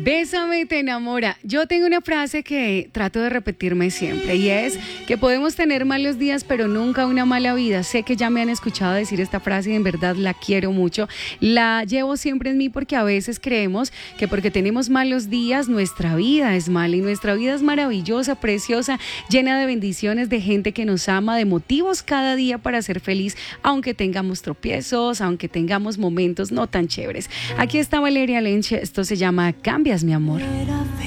Bésame, te enamora. Yo tengo una frase que trato de repetirme siempre y es que podemos tener malos días, pero nunca una mala vida. Sé que ya me han escuchado decir esta frase y en verdad la quiero mucho. La llevo siempre en mí porque a veces creemos que porque tenemos malos días, nuestra vida es mala y nuestra vida es maravillosa, preciosa, llena de bendiciones, de gente que nos ama, de motivos cada día para ser feliz, aunque tengamos tropiezos, aunque tengamos momentos no tan chéveres. Aquí está Valeria Lenche, esto se llama Cambias, mi amor.